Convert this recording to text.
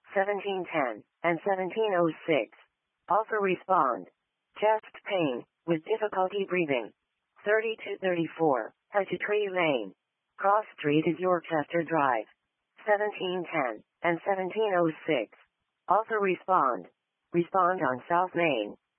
1710, and 1706. Also respond. Chest pain, with difficulty breathing. 3234, Head to Tree Lane. Cross Street is Yorkchester Drive. 1710, and 1706. Also respond. Respond on South Main.